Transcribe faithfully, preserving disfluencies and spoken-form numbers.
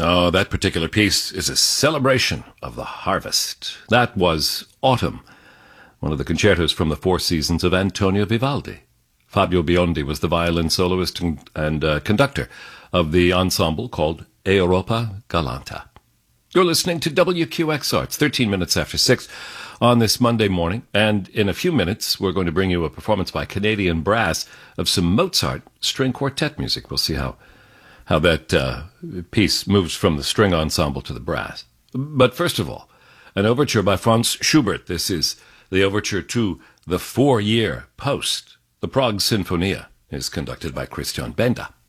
Oh, that particular piece is a celebration of the harvest. That was Autumn, one of the concertos from the Four Seasons of Antonio Vivaldi. Fabio Biondi was the violin soloist and, and uh, conductor of the ensemble called Europa Galanta. You're listening to W Q X R. It's thirteen minutes after six on this Monday morning, and in a few minutes we're going to bring you a performance by Canadian Brass of some Mozart string quartet music. We'll see how how that uh, piece moves from the string ensemble to the brass. But first of all, an overture by Franz Schubert. This is the overture to The Four-Year Post. The Prague Sinfonia is conducted by Christian Benda.